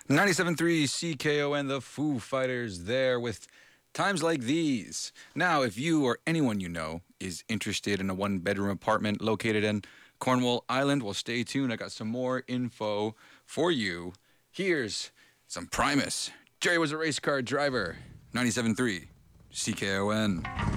97.3 CKON, the Foo Fighters, there with Times Like These. Now, if you or anyone you know is interested in a one-bedroom apartment located in Cornwall Island, well, stay tuned. I got some more info for you. Here's some Primus. Jerry was a race car driver. 97.3 CKON.